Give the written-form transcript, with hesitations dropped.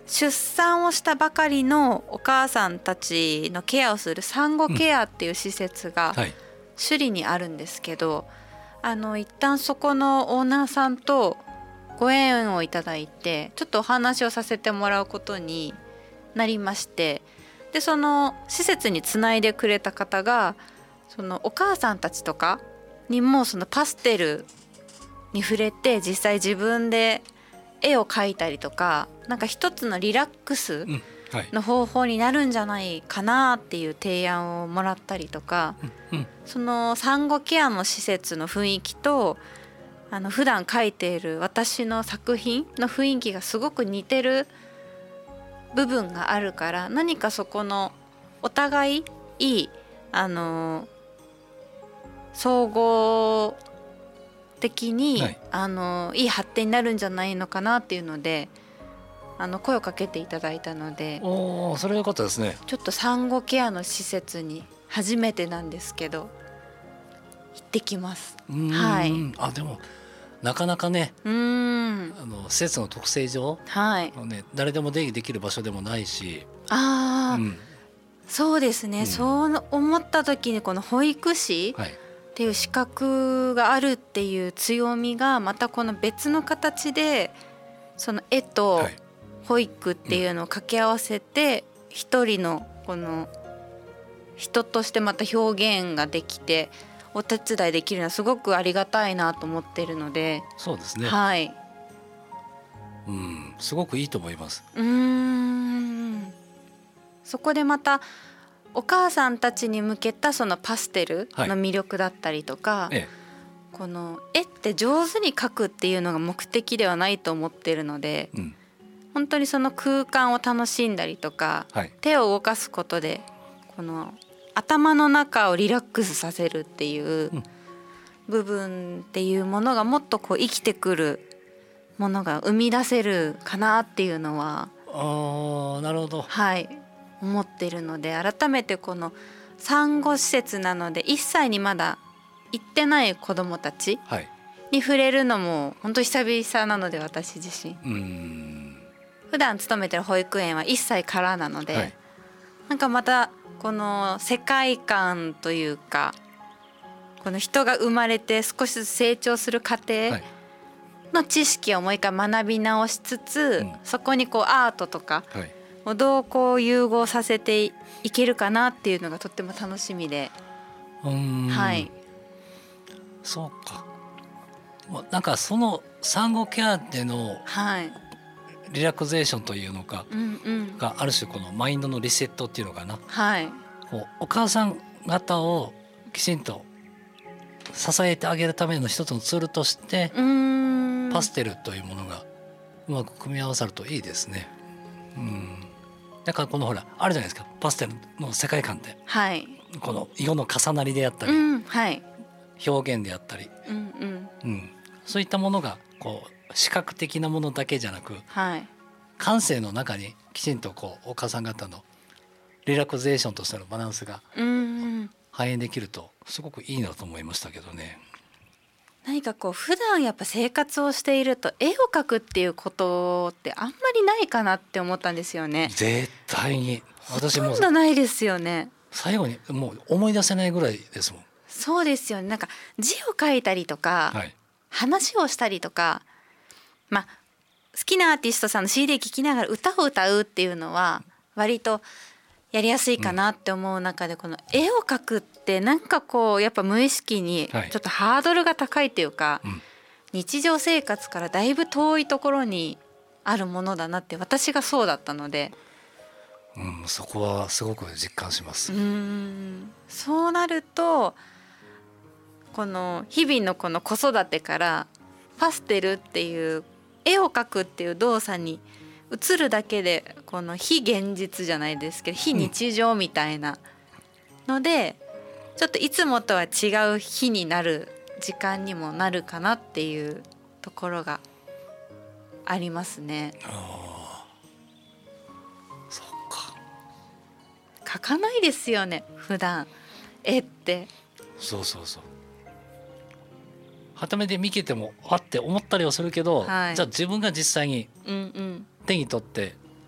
出産をしたばかりのお母さんたちのケアをする産後ケアっていう施設が首里にあるんですけど、一旦そこのオーナーさんとご縁をいただいてちょっとお話をさせてもらうことになりまして、でその施設につないでくれた方がそのお母さんたちとかにもそのパステルに触れて実際自分で絵を描いたりとか、なんか一つのリラックスの方法になるんじゃないかなっていう提案をもらったりとか、その産後ケアの施設の雰囲気と普段描いている私の作品の雰囲気がすごく似てる部分があるから、何かそこのお互いいい総合的に、いい発展になるんじゃないのかなっていうので声をかけていただいたので、 それは良かったですね。 ちょっと産後ケアの施設に初めてなんですけど行ってきます。はい、 でもなかなかね、施設の特性上、誰でも出入りできる場所でもないし、 そうですね、そう思った時にこの保育士っていう資格があるっていう強みがまたこの別の形でその絵と保育っていうのを掛け合わせて一人のこの人としてまた表現ができてお手伝いできるのはすごくありがたいなと思っているので。 そうですね、すごくいいと思います。 そこでまたお母さんたちに向けたそのパステルの魅力だったりとか、この絵って上手に描くっていうのが目的ではないと思っているので、本当にその空間を楽しんだりとか、手を動かすことでこの頭の中をリラックスさせるっていう部分っていうものがもっとこう生きてくるものが生み出せるかなっていうのはなるほど、 思っているので、改めてこの産後施設なので1歳にまだ行ってない子どもたちに触れるのも本当久々なので、私自身普段勤めてる保育園は1歳からなので、なんかまたこの世界観というかこの人が生まれて少しずつ成長する過程の知識をもう一回学び直しつつ、そこにこうアートとかをどうこう融合させていけるかなっていうのがとっても楽しみで。 そうか、なんかその産後ケアでのリラクゼーションというのか、がある種このマインドのリセットっていうのかな、こうお母さん方をきちんと支えてあげるための一つのツールとしてパステルというものがうまく組み合わさるといいですね。だからこのほらあるじゃないですか、パステルの世界観で、この色の重なりであったり、表現であったり、そういったものがこう視覚的なものだけじゃなく、感性の中にきちんとこうお母さん方のリラクゼーションとしてのバランスが反映できるとすごくいいなと思いましたけどね。 何かこう普段やっぱ生活をしていると絵を描くっていうことってあんまりないかなって思ったんですよね。 絶対に私もほとんどないですよね。 最後にもう思い出せないぐらいですもん。 そうですよね。なんか字を書いたりとか、話をしたりとか、好きなアーティストさんの CD 聴きながら歌を歌うっていうのは割とやりやすいかなって思う中で、この絵を描くってなんかこうやっぱ無意識にちょっとハードルが高いっていうか、日常生活からだいぶ遠いところにあるものだなって私がそうだったので、 そこはすごく実感します。 そうなるとこの日々のこの子育てからパステルっていう絵を描くっていう動作に映るだけでこの非現実じゃないですけど非日常みたいなので、ちょっといつもとは違う日になる時間にもなるかなっていうところがありますね。 そうか。 描かないですよね普段絵って。 そうはためで見ててもあって思ったりはするけど、じゃあ自分が実際に手に取って